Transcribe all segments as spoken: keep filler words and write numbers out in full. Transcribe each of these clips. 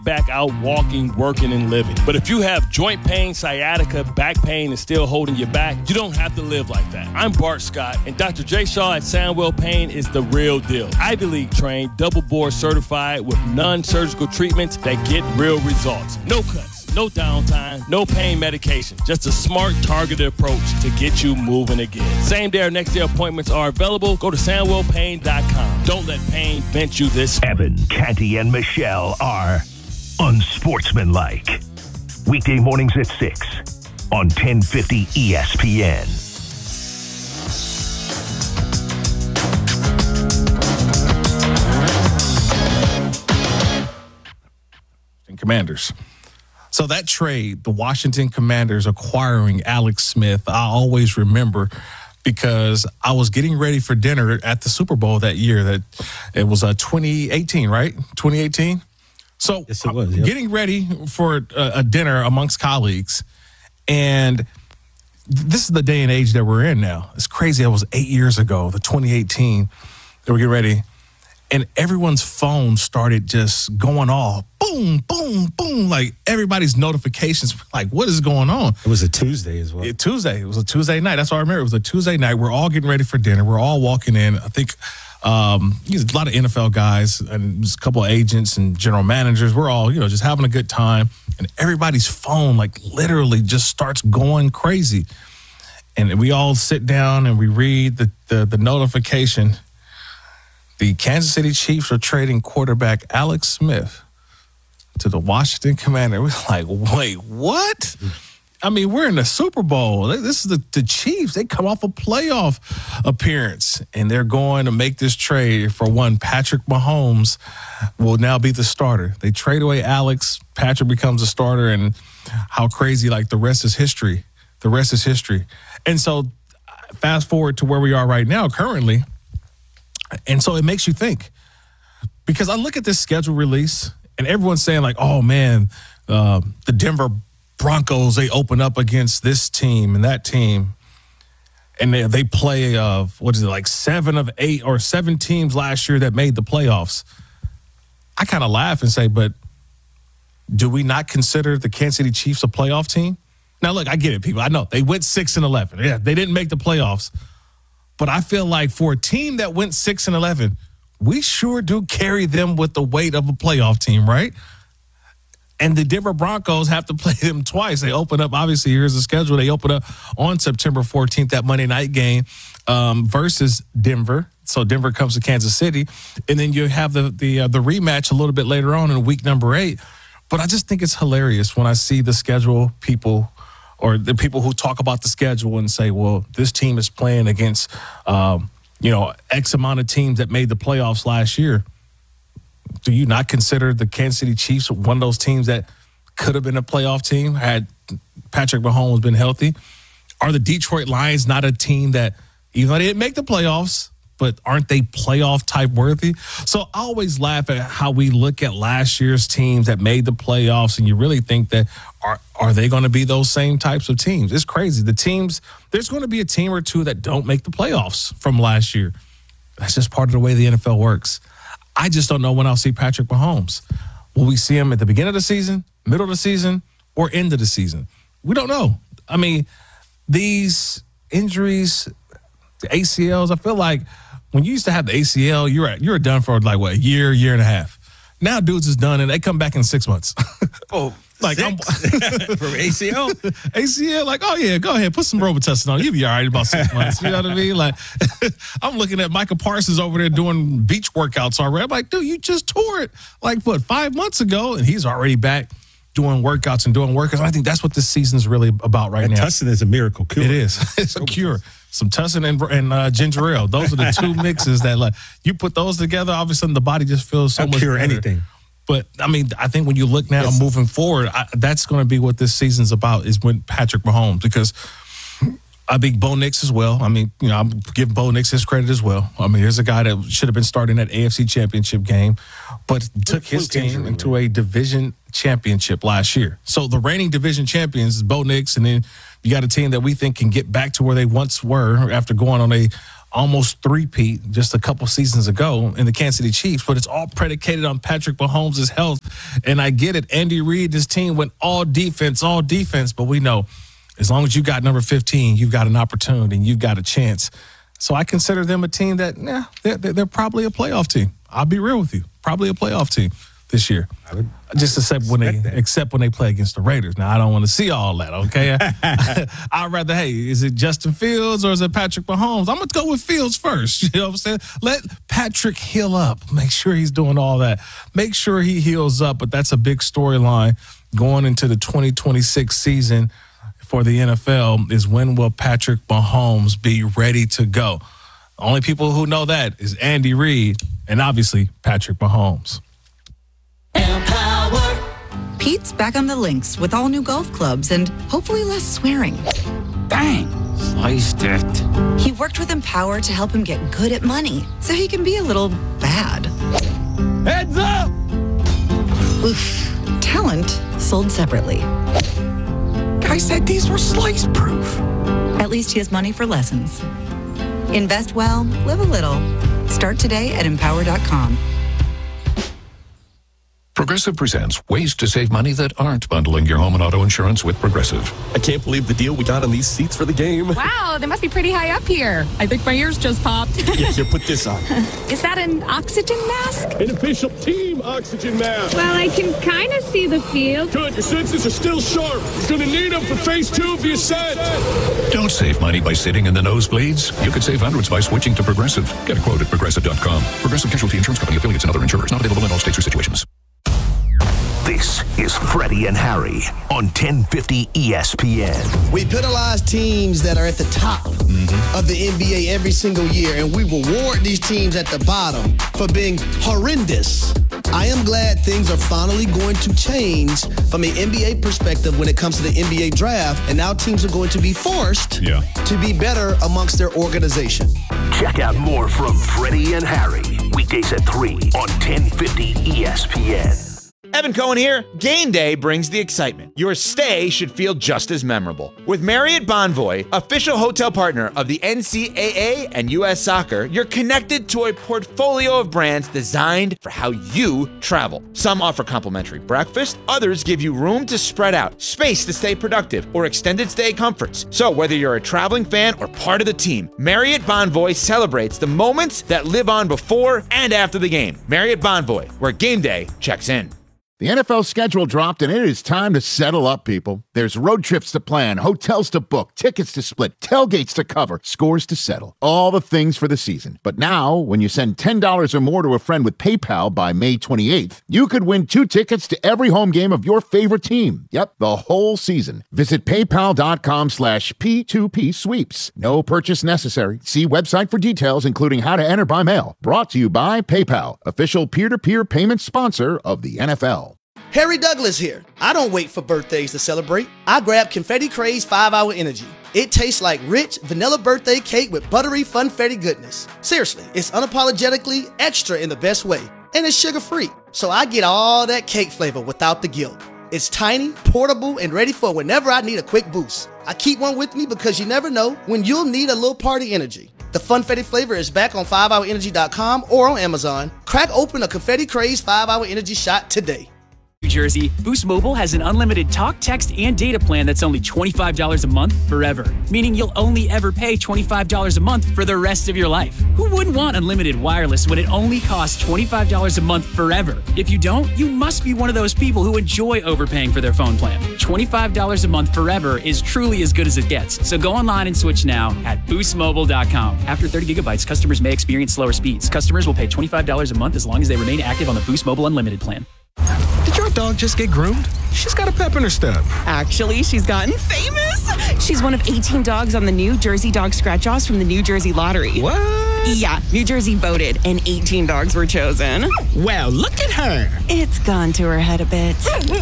back out walking, working, and living. But if you have joint pain, sciatica, back pain, and still holding your back, you don't have to live like that. I'm Bart Scott, and Doctor Jay Shaw at Soundwell Pain is the real deal. Ivy League trained, double board certified with non-surgical treatments that get real results. No cuts, no downtime, no pain medication. Just a smart, targeted approach to get you moving again. Same day or next day appointments are available. Go to soundwell pain dot com. Don't let pain vent you this. Evan, Canty, and Michelle are unsportsmanlike. Weekday mornings at six on ten fifty E S P N. Commanders. So that trade, the Washington Commanders acquiring Alex Smith, I always remember because I was getting ready for dinner at the Super Bowl that year. That it was uh, twenty eighteen, right? twenty eighteen. So yes, it was, yep. Getting ready for a, a dinner amongst colleagues, and this is the day and age that we're in now. It's crazy. It was eight years ago, the twenty eighteen, that we get ready, and everyone's phone started just going off. Boom, boom, boom. Like everybody's notifications, like, what is going on? It was a Tuesday as well. It, Tuesday. It was a Tuesday night. That's what I remember. It was a Tuesday night. We're all getting ready for dinner. We're all walking in. I think um, there's a lot of N F L guys and there's a couple of agents and general managers. We're all, you know, just having a good time. And everybody's phone, like, literally just starts going crazy. And we all sit down and we read the, the, the notification. The Kansas City Chiefs are trading quarterback Alex Smith to the Washington Commanders. We're like, wait, what? I mean, we're in the Super Bowl. This is the, the Chiefs. They come off a playoff appearance, and they're going to make this trade for one. Patrick Mahomes will now be the starter. They trade away Alex. Patrick becomes a starter, and how crazy, like, the rest is history. The rest is history. And so fast forward to where we are right now currently, and so it makes you think. Because I look at this schedule release, and everyone's saying, like, oh, man, uh, the Denver Broncos, they open up against this team and that team. And they, they play, uh, what is it, like seven of eight or seven teams last year that made the playoffs. I kind of laugh and say, but do we not consider the Kansas City Chiefs a playoff team? Now, look, I get it, people. I know they went six and eleven. Yeah, they didn't make the playoffs. But I feel like for a team that went six and eleven, we sure do carry them with the weight of a playoff team, right? And the Denver Broncos have to play them twice. They open up, obviously, here's the schedule. They open up on September fourteenth, that Monday night game um, versus Denver. So Denver comes to Kansas City. And then you have the the, uh, the rematch a little bit later on in week number eight. But I just think it's hilarious when I see the schedule people or the people who talk about the schedule and say, well, this team is playing against, um, you know, X amount of teams that made the playoffs last year. Do you not consider the Kansas City Chiefs one of those teams that could have been a playoff team had Patrick Mahomes been healthy? Are the Detroit Lions not a team that, even though they didn't make the playoffs, but aren't they playoff type worthy? So I always laugh at how we look at last year's teams that made the playoffs, and you really think that are are they going to be those same types of teams? It's crazy. The teams, there's going to be a team or two that don't make the playoffs from last year. That's just part of the way the N F L works. I just don't know when I'll see Patrick Mahomes. Will we see him at the beginning of the season, middle of the season, or end of the season? We don't know. I mean, these injuries, the A C Ls, I feel like when you used to have the A C L, you were, you were done for like, what, a year, year and a half. Now dudes is done, and they come back in six months. Oh, like from A C L? A C L, like, oh, yeah, go ahead, put some Robitussin on. You'll be all right in about six months. You know what I mean? Like, I'm looking at Micah Parsons over there doing beach workouts already. I'm like, dude, you just tore it, like, what, five months ago? And he's already back doing workouts and doing workouts. I think that's what this season's really about right and now. Tussin is a miracle cure. It is. It's a cure. Some tussin and, and uh, ginger ale. Those are the two mixes that, like, you put those together, all of a sudden the body just feels so I'll much cure better. anything. But, I mean, I think when you look now yes. moving forward, I, that's going to be what this season's about is when Patrick Mahomes, because I think Bo Nix as well. I mean, you know, I'm giving Bo Nix his credit as well. I mean, here's a guy that should have been starting that A F C championship game, but took his team into a division championship last year. So the reigning division champions is Bo Nix, and then you got a team that we think can get back to where they once were after going on a almost three-peat just a couple seasons ago in the Kansas City Chiefs, but it's all predicated on Patrick Mahomes' health. And I get it. Andy Reid, his team went all defense, all defense, but we know as long as you got number fifteen, you've got an opportunity and you've got a chance. So I consider them a team that, yeah, they're, they're probably a playoff team. I'll be real with you. Probably a playoff team this year. I would Just except when they that. except when they play against the Raiders. Now I don't want to see all that, okay? I'd rather, hey, is it Justin Fields or is it Patrick Mahomes? I'm gonna go with Fields first. You know what I'm saying? Let Patrick heal up. Make sure he's doing all that. Make sure he heals up. But that's a big storyline going into the twenty twenty-six season for the N F L is when will Patrick Mahomes be ready to go? The only people who know that is Andy Reid and obviously Patrick Mahomes. Empower. Pete's back on the links with all new golf clubs and hopefully less swearing. Bang. Sliced it. He worked with Empower to help him get good at money so he can be a little bad. Heads up! Oof. Talent sold separately. Guy said these were slice proof. At least he has money for lessons. Invest well, live a little. Start today at empower dot com. Progressive presents ways to save money that aren't bundling your home and auto insurance with Progressive. I can't believe the deal we got on these seats for the game. Wow, they must be pretty high up here. I think my ears just popped. Yeah, here, put this on. Is that an oxygen mask? An official team oxygen mask. Well, I can kind of see the field. Good, your senses are still sharp. You're going to need them for phase two of your set. Don't save money by sitting in the nosebleeds. You could save hundreds by switching to Progressive. Get a quote at progressive dot com. Progressive Casualty Insurance Company, affiliates, and other insurers. Not available in all states or situations. This is Freddie and Harry on ten fifty E S P N. We penalize teams that are at the top mm-hmm. of the N B A every single year, and we reward these teams at the bottom for being horrendous. I am glad things are finally going to change from an N B A perspective when it comes to the N B A draft, and now teams are going to be forced yeah. to be better amongst their organization. Check out more from Freddie and Harry, weekdays at three on ten fifty E S P N. Evan Cohen here. Game day brings the excitement. Your stay should feel just as memorable. With Marriott Bonvoy, official hotel partner of the N C double A and U S Soccer, you're connected to a portfolio of brands designed for how you travel. Some offer complimentary breakfast, others give you room to spread out, space to stay productive, or extended stay comforts. So whether you're a traveling fan or part of the team, Marriott Bonvoy celebrates the moments that live on before and after the game. Marriott Bonvoy, where game day checks in. The N F L schedule dropped, and it is time to settle up, people. There's road trips to plan, hotels to book, tickets to split, tailgates to cover, scores to settle. All the things for the season. But now, when you send ten dollars or more to a friend with PayPal by May twenty-eighth, you could win two tickets to every home game of your favorite team. Yep, the whole season. Visit paypal.com slash P2P sweeps. No purchase necessary. See website for details, including how to enter by mail. Brought to you by PayPal, official peer-to-peer payment sponsor of the N F L. Harry Douglas here. I don't wait for birthdays to celebrate. I grab Confetti Craze five hour Energy. It tastes like rich vanilla birthday cake with buttery funfetti goodness. Seriously, it's unapologetically extra in the best way. And it's sugar-free, so I get all that cake flavor without the guilt. It's tiny, portable, and ready for whenever I need a quick boost. I keep one with me because you never know when you'll need a little party energy. The Funfetti flavor is back on five hour energy dot com or on Amazon. Crack open a Confetti Craze five hour Energy shot today. New Jersey, Boost Mobile has an unlimited talk, text, and data plan that's only twenty-five dollars a month forever, meaning you'll only ever pay twenty-five dollars a month for the rest of your life. Who wouldn't want unlimited wireless when it only costs twenty-five dollars a month forever? If you don't, you must be one of those people who enjoy overpaying for their phone plan. twenty-five dollars a month forever is truly as good as it gets. So go online and switch now at boost mobile dot com. After thirty gigabytes, customers may experience slower speeds. Customers will pay twenty-five dollars a month as long as they remain active on the Boost Mobile Unlimited plan. Did your dog just get groomed? She's got a pep in her step. Actually, she's gotten famous. She's one of eighteen dogs on the New Jersey Dog Scratch-Offs from the New Jersey Lottery. What? Yeah, New Jersey voted, and eighteen dogs were chosen. Well, look at her. It's gone to her head a bit.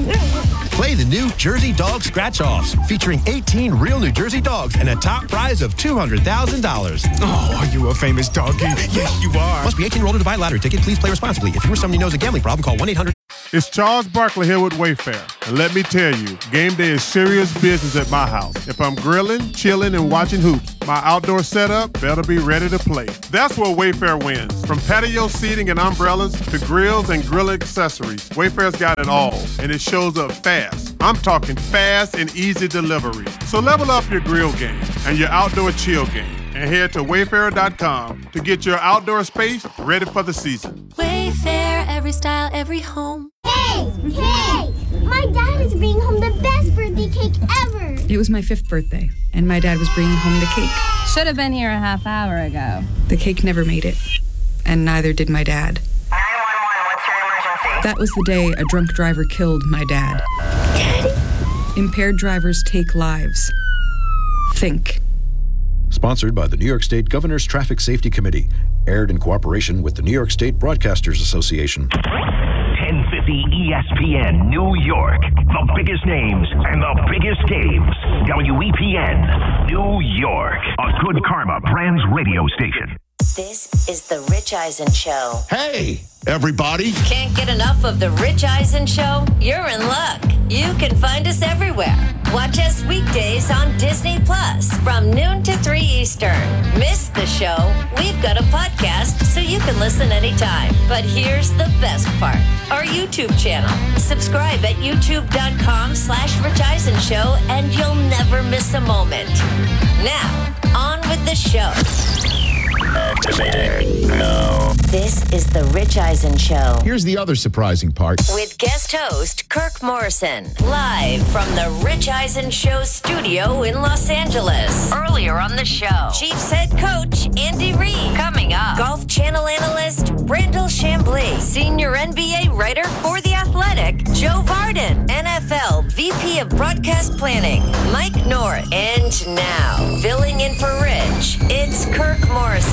Play the New Jersey Dog Scratch-Offs, featuring eighteen real New Jersey dogs and a top prize of two hundred thousand dollars. Oh, are you a famous doggy? Yes, you are. Must be eighteen year old to buy a lottery ticket. Please play responsibly. If you or someone you know has a gambling problem, call one eight hundred. It's Charles Barkley here with Wayfair. And let me tell you, game day is serious business at my house. If I'm grilling, chilling, and watching hoops, my outdoor setup better be ready to play. That's where Wayfair wins. From patio seating and umbrellas to grills and grill accessories, Wayfair's got it all, and it shows up fast. I'm talking fast and easy delivery. So level up your grill game and your outdoor chill game, and head to wayfair dot com to get your outdoor space ready for the season. Wayfair, every style, every home. Hey, hey! My dad is bringing home the best birthday cake ever! It was my fifth birthday, and my dad was bringing home the cake. Should have been here a half hour ago. The cake never made it, and neither did my dad. nine one one, what's your emergency? That was the day a drunk driver killed my dad. Daddy? Impaired drivers take lives. Think. Sponsored by the New York State Governor's Traffic Safety Committee. Aired in cooperation with the New York State Broadcasters Association. ten fifty E S P N New York. The biggest names and the biggest games. W E P N New York. A Good Karma Brands radio station. This is the Rich Eisen Show. Hey, everybody. Can't get enough of the Rich Eisen Show? You're in luck. You can find us everywhere. Watch us weekdays on Disney Plus from noon to three Eastern. Miss the show? We've got a podcast so you can listen anytime. But here's the best part. Our YouTube channel. Subscribe at youtube.com slash Rich Eisen Show and you'll never miss a moment. Now, on with the show. Activating now. This is the Rich Eisen Show. Here's the other surprising part. With guest host Kirk Morrison, live from the Rich Eisen Show studio in Los Angeles. Earlier on the show, Chiefs head coach Andy Reid. Coming up, Golf Channel analyst Brandel Chambly, senior N B A writer for The Athletic Joe Varden, N F L V P of Broadcast Planning Mike North, and now filling in for Rich, it's Kirk Morrison.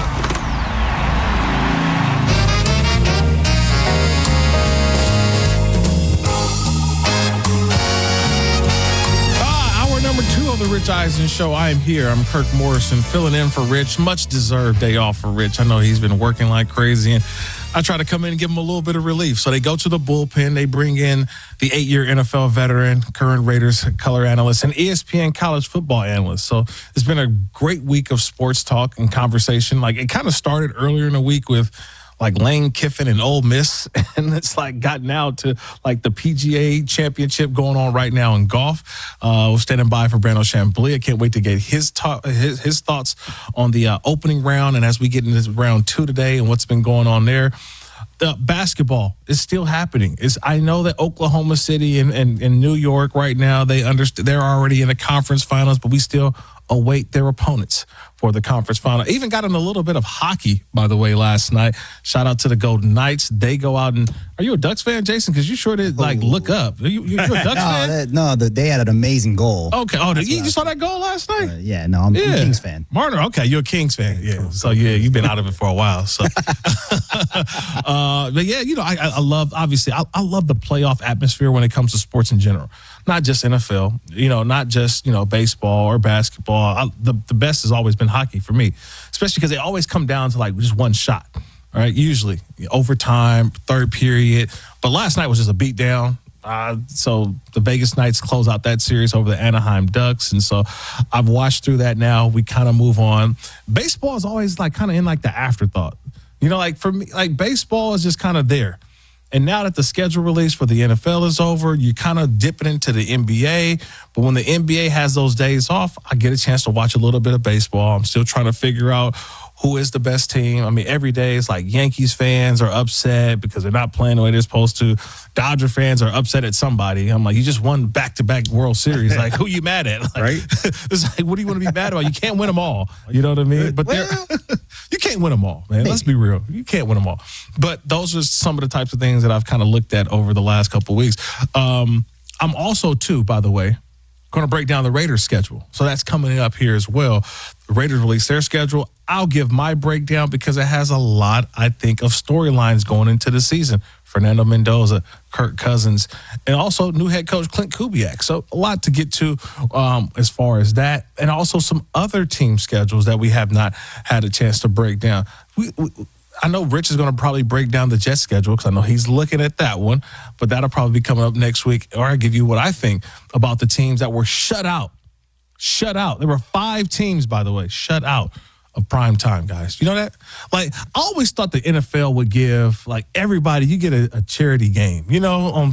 Number two of the Rich Eisen Show. I am here. I'm Kirk Morrison, filling in for Rich. Much deserved day off for Rich. I know he's been working like crazy, and I try to come in and give him a little bit of relief. So they go to the bullpen. They bring in the eight-year N F L veteran, current Raiders color analyst, and E S P N college football analyst. So it's been a great week of sports talk and conversation. Like, it kind of started earlier in the week with like Lane Kiffin and Ole Miss, and it's like gotten out to like the P G A championship going on right now in golf. Uh, we're standing by for Brandel Chambly. I can't wait to get his, ta- his, his thoughts on the uh, opening round, and as we get into round two today and what's been going on there. The basketball is still happening. It's, I know that Oklahoma City and, and, and New York right now, they understand they're already in the conference finals, but we still await their opponents for the conference final. Even got in a little bit of hockey, by the way, last night. Shout out to the Golden Knights. They go out and – are you a Ducks fan, Jason? Because you sure did, like, look up. Are you, you, you're a Ducks no, fan? That, no, the, they had an amazing goal. Okay. Oh, you, you saw that goal last night? Uh, yeah, no, I'm, yeah. I'm a Kings fan. Marner, okay, you're a Kings fan. Yeah. So, yeah, you've been out of it for a while. So, uh, but, yeah, you know, I, I love – obviously, I, I love the playoff atmosphere when it comes to sports in general. Not just N F L, you know, not just, you know, baseball or basketball. I, the, the best has always been hockey for me, especially because they always come down to like just one shot, all right? Usually overtime, third period. But last night was just a beatdown. Uh, so the Vegas Knights close out that series over the Anaheim Ducks. And so I've watched through that now. We kind of move on. Baseball is always like kind of in like the afterthought. You know, like for me, like baseball is just kind of there. And now that the schedule release for the N F L is over, you kind of dip it into the N B A. But when the N B A has those days off, I get a chance to watch a little bit of baseball. I'm still trying to figure out who is the best team. I mean, every day it's like Yankees fans are upset because they're not playing the way they're supposed to. Dodger fans are upset at somebody. I'm like, you just won back-to-back World Series. Like, who you mad at? Like, right? It's like, what do you want to be mad about? You can't win them all. You know what I mean? But well, you can't win them all, man. Maybe. Let's be real. You can't win them all. But those are some of the types of things that I've kind of looked at over the last couple of weeks. Um, I'm also, too, by the way, going to break down the Raiders schedule. So that's coming up here as well. The Raiders release their schedule. I'll give my breakdown because it has a lot, I think, of storylines going into the season. Fernando Mendoza, Kirk Cousins, and also new head coach Clint Kubiak. So a lot to get to um, as far as that. And also some other team schedules that we have not had a chance to break down. We, we I know Rich is going to probably break down the Jets schedule because I know he's looking at that one, but that'll probably be coming up next week. Or I'll give you what I think about the teams that were shut out. Shut out. There were five teams, by the way, shut out of prime time, guys. You know that? Like, I always thought the N F L would give, like, everybody, you get a, a charity game, you know, on